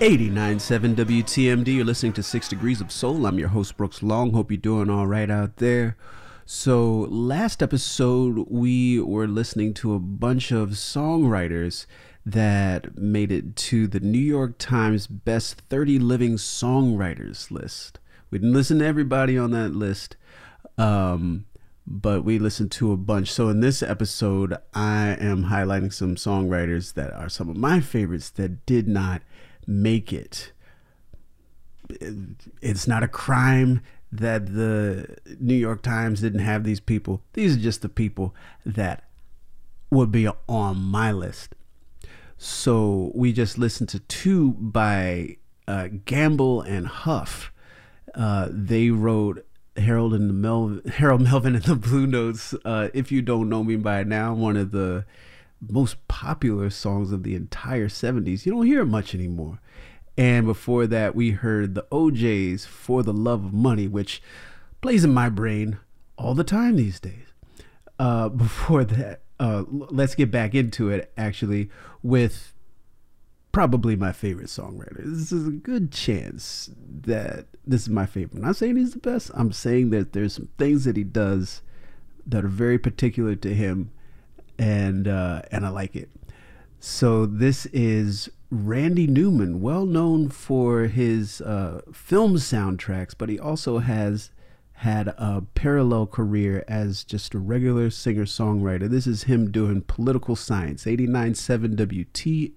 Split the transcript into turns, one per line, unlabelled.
89.7 WTMD. You're listening to 6 Degrees of Soul. I'm your host, Brooks Long. Hope you're doing all right out there. So last episode, we were listening to a bunch of songwriters that made it to the New York Times Best 30 Living Songwriters list. We didn't listen to everybody on that list, but we listened to a bunch. So in this episode, I am highlighting some songwriters that are some of my favorites that did not make it. It's not a crime that the New York Times didn't have these people. These are just the people that would be on my list. So we just listened to two by Gamble and Huff. They wrote Harold Melvin and the Blue Notes. If you don't know me by now, one of the most popular songs of the entire 70s. You don't hear it much anymore. And before that, we heard the OJs, For the Love of Money, which plays in my brain all the time these days. Before that, let's get back into it, actually, with probably my favorite songwriter. This is a good chance that this is my favorite. I'm not saying he's the best. I'm saying that there's some things that he does that are very particular to him, and I like it. So this is Randy Newman, well known for his film soundtracks, but he also has had a parallel career as just a regular singer-songwriter. This is him doing Political Science, 89.7 WTMD.